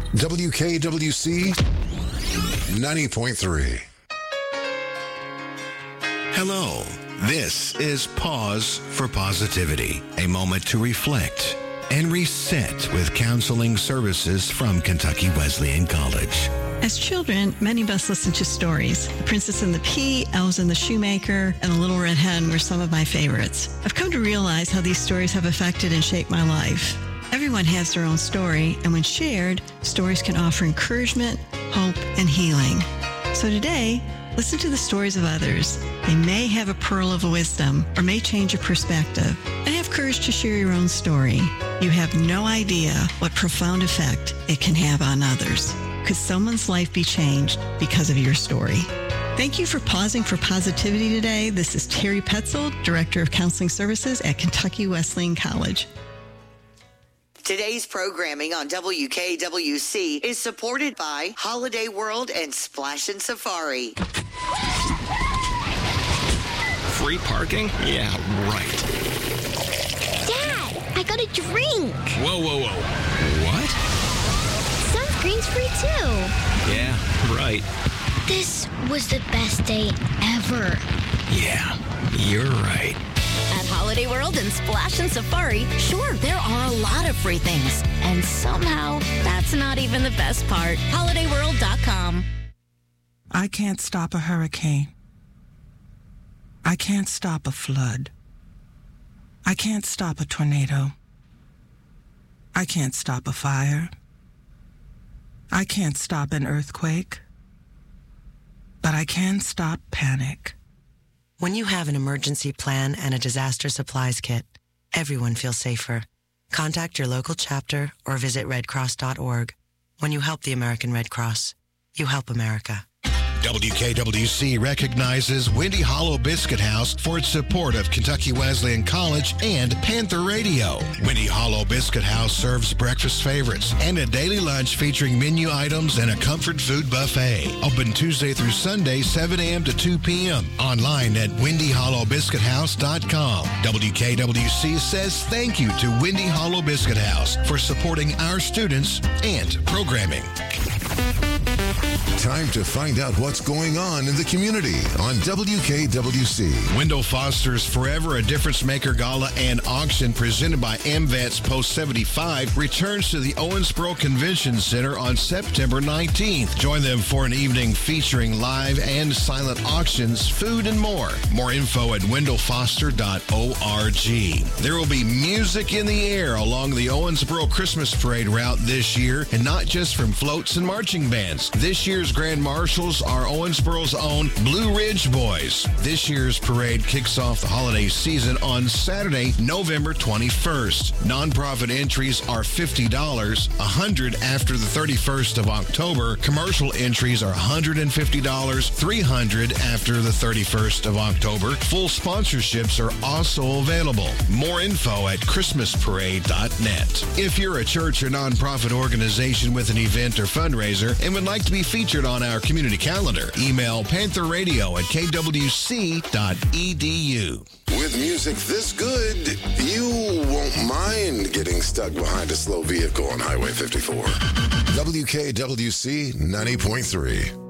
WKWC 90.3. Hello. This is Pause for Positivity, a moment to reflect and reset with counseling services from Kentucky Wesleyan College. As children, many of us listened to stories. The Princess and the Pea, Elves and the Shoemaker, and The Little Red Hen were some of my favorites. I've come to realize how these stories have affected and shaped my life. Everyone has their own story, and when shared, stories can offer encouragement, hope, and healing. So today, listen to the stories of others. They may have a pearl of wisdom or may change your perspective. And have courage to share your own story. You have no idea what profound effect it can have on others. Could someone's life be changed because of your story? Thank you for pausing for positivity today. This is Terry Petzold, Director of Counseling Services at Kentucky Wesleyan College. Today's programming on WKWC is supported by Holiday World and Splash and Safari. Free parking? Yeah, right. Dad, I got a drink. Whoa. What? Sunscreen's free too. Yeah, right. This was the best day ever. Yeah, you're right. At Holiday World and Splash and Safari, sure, there are a lot of free things. And somehow, that's not even the best part. HolidayWorld.com. I can't stop a hurricane. I can't stop a flood. I can't stop a tornado. I can't stop a fire. I can't stop an earthquake. But I can stop panic. When you have an emergency plan and a disaster supplies kit, everyone feels safer. Contact your local chapter or visit redcross.org. When you help the American Red Cross, you help America. WKWC recognizes Windy Hollow Biscuit House for its support of Kentucky Wesleyan College and Panther Radio. Windy Hollow Biscuit House serves breakfast favorites and a daily lunch featuring menu items and a comfort food buffet. Open Tuesday through Sunday, 7 a.m. to 2 p.m. Online at windyhollowbiscuithouse.com. WKWC says thank you to Windy Hollow Biscuit House for supporting our students and programming. Time to find out what's going on in the community on WKWC. Wendell Foster's Forever a Difference Maker Gala and Auction presented by AMVETS Post 75 returns to the Owensboro Convention Center on September 19th. Join them for an evening featuring live and silent auctions, food, and more. More info at wendellfoster.org. There will be music in the air along the Owensboro Christmas Parade route this year, and not just from floats and marching bands. This year's Grand Marshals are Owensboro's own Blue Ridge Boys. This year's parade kicks off the holiday season on Saturday, November 21st. Nonprofit entries are $50, $100 after the 31st of October. Commercial entries are $150, $300 after the 31st of October. Full sponsorships are also available. More info at christmasparade.net. If you're a church or nonprofit organization with an event or fundraiser and would like to be featured on our community calendar, email pantherradio@kwc.edu. With music this good, you won't mind getting stuck behind a slow vehicle on Highway 54. WKWC 90.3.